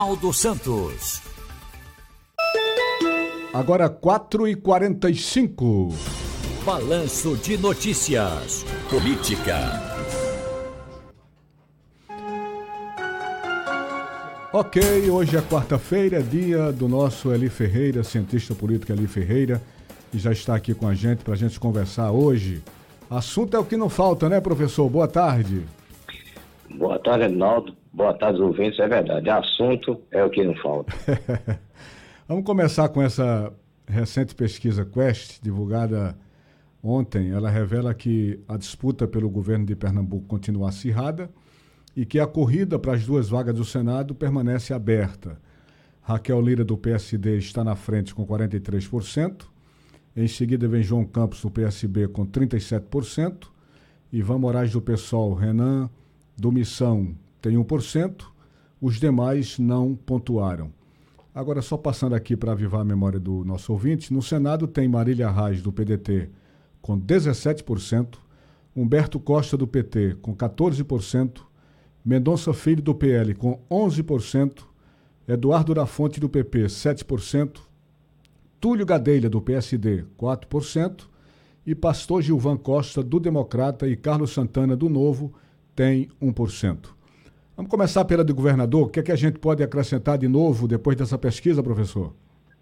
Aldo Santos. Agora 4h45. Balanço de notícias. Política. Ok, hoje é quarta-feira, é dia do nosso Eli Ferreira, cientista político Eli Ferreira, que já está aqui com a gente para a gente conversar hoje. Assunto é o que não falta, né, professor? Boa tarde. Boa tarde, Edinaldo. Boa tarde, ouvintes. É verdade, assunto é o que não falta. Vamos começar com essa recente pesquisa Quest, divulgada ontem. Ela revela que a disputa pelo governo de Pernambuco continua acirrada e que a corrida para as duas vagas do Senado permanece aberta. Raquel Lira, do PSD, está na frente com 43%. Em seguida vem João Campos, do PSB, com 37%. Ivan Moraes, do PSOL, Renan, do Missão, tem 1%. Os demais não pontuaram. Agora, só passando aqui para avivar a memória do nosso ouvinte, no Senado tem Marília Reis, do PDT, com 17%. Humberto Costa, do PT, com 14%. Mendonça Filho, do PL, com 11%, Eduardo da Fonte, do PP, 7%, Túlio Gadelha, do PSD, 4%, e Pastor Gilvan Costa, do Democrata, e Carlos Santana, do Novo, tem 1%. Vamos começar pela do governador. O que é que a gente pode acrescentar de novo depois dessa pesquisa, professor?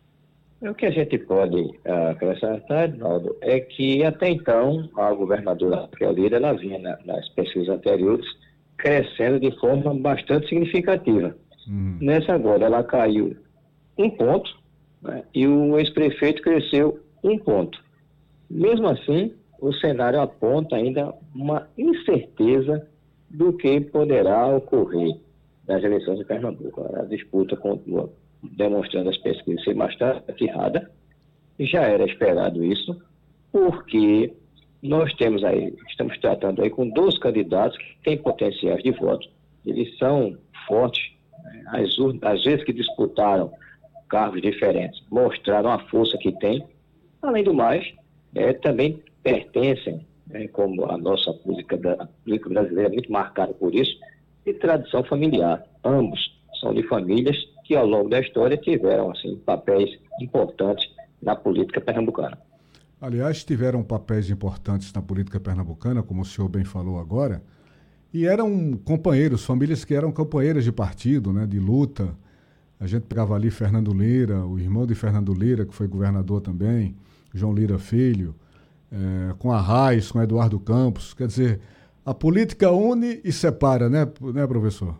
O que a gente pode acrescentar, Edinaldo, é que até então a governadora Raquel Lira, ela vinha nas pesquisas anteriores crescendo de forma bastante significativa. Nessa agora ela caiu 1 ponto, né, e o ex-prefeito cresceu 1 ponto. Mesmo assim, o cenário aponta ainda uma incerteza do que poderá ocorrer nas eleições de Pernambuco. A disputa continua demonstrando as pesquisas ser bastante acirrada. Já era esperado isso, porque nós estamos tratando aí com 2 candidatos que têm potenciais de voto. Eles são fortes, né? Às vezes que disputaram cargos diferentes, mostraram a força que têm. Além do mais, também pertencem, como a nossa política brasileira é muito marcada por isso, de tradição familiar. Ambos são de famílias que ao longo da história tiveram assim, papéis importantes na política pernambucana. Aliás, tiveram papéis importantes na política pernambucana, como o senhor bem falou agora, e eram companheiros, famílias que eram companheiras de partido, né, de luta. A gente pegava ali Fernando Lira, o irmão de Fernando Lira, que foi governador também, João Lira Filho, com a Reis, com Eduardo Campos. Quer dizer, a política une e separa, né professor?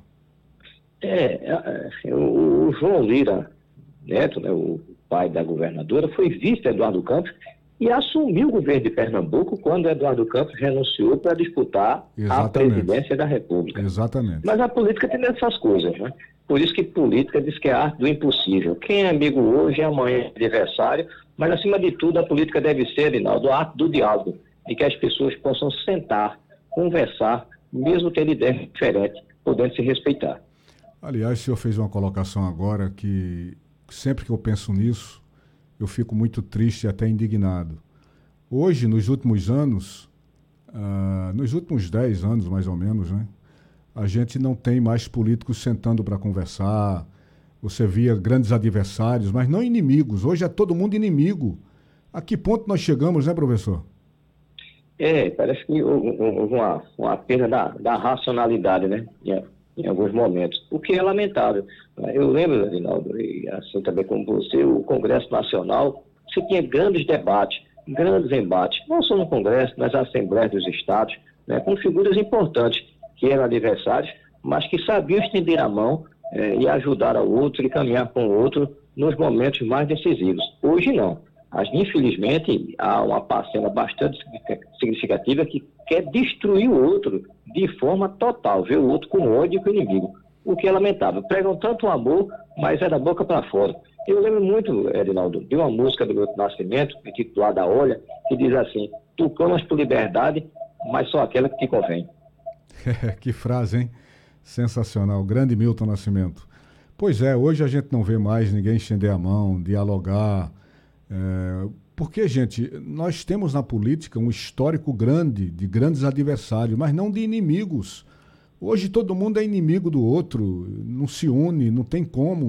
O João Lira Neto, né, o pai da governadora, foi vice de Eduardo Campos e assumiu o governo de Pernambuco quando Eduardo Campos renunciou para disputar a presidência da República. Exatamente. Mas a política tem essas coisas, né? Por isso que política diz que é a arte do impossível. Quem é amigo hoje, amanhã é adversário, mas acima de tudo a política deve ser, Rinaldo, a arte do diálogo, de que as pessoas possam sentar, conversar, mesmo tendo ideias diferentes, podendo se respeitar. Aliás, o senhor fez uma colocação agora que sempre que eu penso nisso, eu fico muito triste e até indignado. Hoje, nos últimos anos, nos últimos 10 anos mais ou menos, né, a gente não tem mais políticos sentando para conversar. Você via grandes adversários, mas não inimigos. Hoje é todo mundo inimigo. A que ponto nós chegamos, né, professor? Parece que houve uma perda da racionalidade, né, em alguns momentos, o que é lamentável. Eu lembro, Edinaldo, e assim também como você, o Congresso Nacional, se tinha grandes debates, grandes embates, não só no Congresso, nas Assembleias dos Estados, né, com figuras importantes que eram adversários, mas que sabiam estender a mão e ajudar ao outro e caminhar com o outro nos momentos mais decisivos. Hoje não. Infelizmente, há uma parcela bastante significativa que quer destruir o outro de forma total, ver o outro com ódio e com inimigo, o que é lamentável. Pregam tanto o amor, mas é da boca para fora. Eu lembro muito, Edinaldo, de uma música do Milton Nascimento, intitulada Olha, que diz assim: tu clamas por liberdade, mas só aquela que te convém. Que frase, hein? Sensacional. Grande Milton Nascimento. Pois é, hoje a gente não vê mais ninguém estender a mão, dialogar. Porque, gente, nós temos na política um histórico grande de grandes adversários, mas não de inimigos. Hoje todo mundo é inimigo do outro, não se une, não tem como.